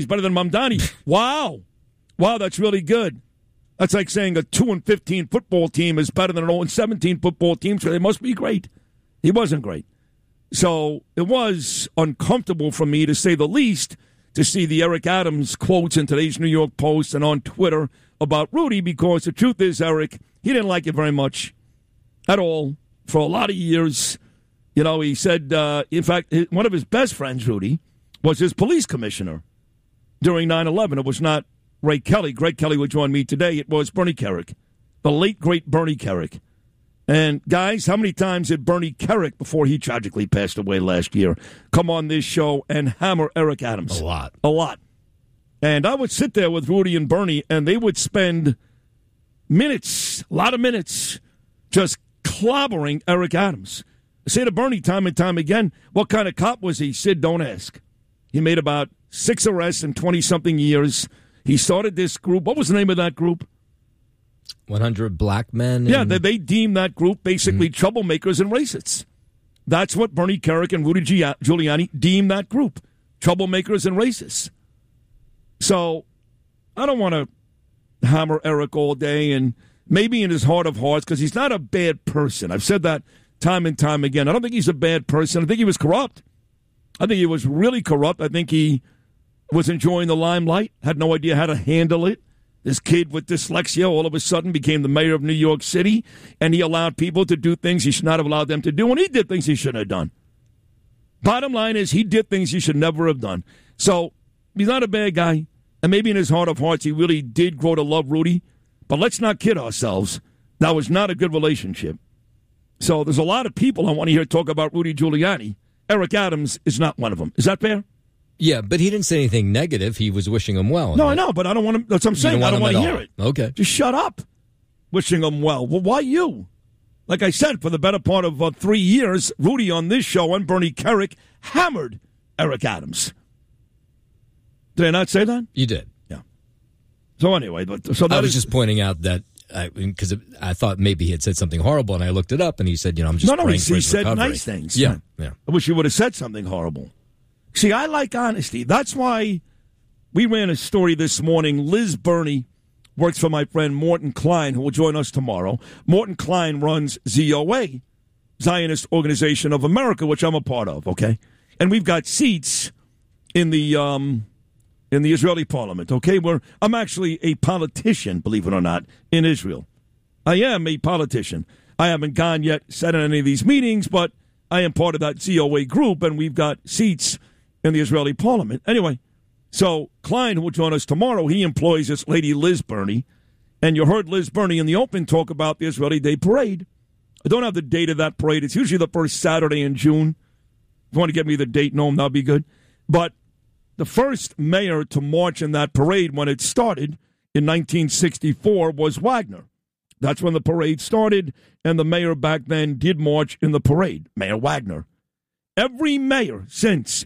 He's better than Mamdani. Wow. Wow, that's really good. That's like saying a 2-15 football team is better than an 0-17 football team, so they must be great. He wasn't great. So it was uncomfortable for me, to say the least, to see the Eric Adams quotes in today's New York Post and on Twitter about Rudy, because the truth is, Eric, he didn't like it very much at all for a lot of years. You know, he said, in fact, one of his best friends, Rudy, was his police commissioner during 9/11. It was not Ray Kelly. Greg Kelly would join me today. It was Bernie Kerik, the late, great Bernie Kerik. And, guys, how many times did Bernie Kerik, before he tragically passed away last year, come on this show and hammer Eric Adams? A lot. A lot. And I would sit there with Rudy and Bernie, and they would spend minutes, a lot of minutes, just clobbering Eric Adams. I say to Bernie time and time again, what kind of cop was he? Sid, don't ask. He made about 6 arrests in 20-something years. He started this group. What was the name of that group? 100 Black Men. Yeah, they deemed that group basically troublemakers and racists. That's what Bernie Kerik and Rudy Giuliani deemed that group, troublemakers and racists. So I don't want to hammer Eric all day, and maybe in his heart of hearts, because he's not a bad person. I've said that time and time again. I don't think he's a bad person. I think he was corrupt. I think he was really corrupt. I think he was enjoying the limelight, had no idea how to handle it. This kid with dyslexia all of a sudden became the mayor of New York City, and he allowed people to do things he should not have allowed them to do, and he did things he shouldn't have done. Bottom line is, he did things he should never have done. So he's not a bad guy, and maybe in his heart of hearts he really did grow to love Rudy, but let's not kid ourselves. That was not a good relationship. So there's a lot of people I want to hear talk about Rudy Giuliani. Eric Adams is not one of them. Is that fair? Yeah, but he didn't say anything negative. He was wishing him well. No, I know, but I don't want to. That's what I'm saying. I don't want to hear it. Okay. Just shut up. Wishing him well. Well, why you? Like I said, for the better part of 3 years, Rudy on this show and Bernie Kerik hammered Eric Adams. Did I not say that? You did. Yeah. So anyway, so that I was just pointing out that because I thought maybe he had said something horrible, and I looked it up, and he said, I'm just praying for his said recovery. Nice things. Yeah. I wish he would have said something horrible. See, I like honesty. That's why we ran a story this morning. Liz Burney works for my friend Morton Klein, who will join us tomorrow. Morton Klein runs ZOA, Zionist Organization of America, which I'm a part of, okay? And we've got seats in the Israeli parliament, okay? I'm actually a politician, believe it or not, in Israel. I am a politician. I haven't gone yet, sat in any of these meetings, but I am part of that ZOA group, and we've got seats in the Israeli parliament. Anyway, so Klein, who will join us tomorrow, he employs this lady, Liz Burney. And you heard Liz Burney in the open talk about the Israeli Day Parade. I don't have the date of that parade. It's usually the first Saturday in June. If you want to get me the date, Noam, that'll be good. But the first mayor to march in that parade when it started in 1964 was Wagner. That's when the parade started, and the mayor back then did march in the parade, Mayor Wagner. Every mayor since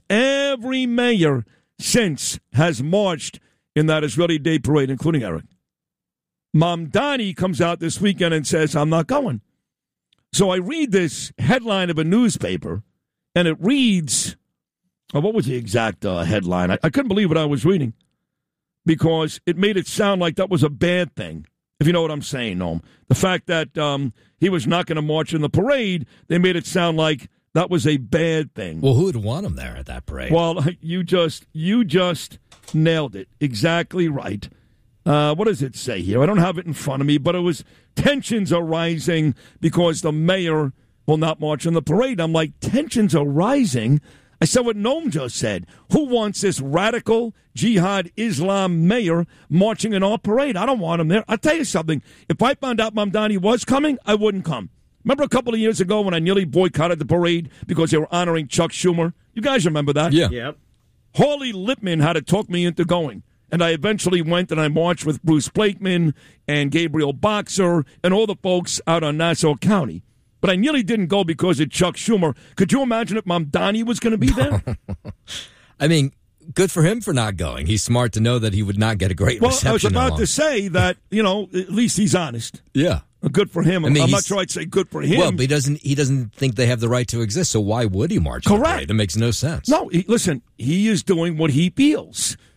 has marched in that Israeli Day Parade, including Eric. Mamdani comes out this weekend and says, I'm not going. So I read this headline of a newspaper, and it reads, what was the exact headline? I couldn't believe what I was reading, because it made it sound like that was a bad thing, if you know what I'm saying, Noam. The fact that he was not going to march in the parade, they made it sound like that was a bad thing. Well, who would want him there at that parade? Well, you just nailed it. Exactly right. What does it say here? I don't have it in front of me, but it was tensions are rising because the mayor will not march in the parade. I'm like, tensions are rising? I said what Noam just said. Who wants this radical jihad Islam mayor marching in our parade? I don't want him there. I'll tell you something. If I found out Mamdani was coming, I wouldn't come. Remember a couple of years ago when I nearly boycotted the parade because they were honoring Chuck Schumer? You guys remember that? Yeah. Yep. Hawley Lippman had to talk me into going. And I eventually went and I marched with Bruce Blakeman and Gabriel Boxer and all the folks out on Nassau County. But I nearly didn't go because of Chuck Schumer. Could you imagine if Mamdani was going to be there? I mean, good for him for not going. He's smart to know that he would not get a great reception. Well, I was about to say that, at least he's honest. Yeah. Good for him. I mean, I'm not sure I'd say good for him. Well, but he doesn't think they have the right to exist, so why would he march? Correct. It makes no sense. No, listen, he is doing what he feels.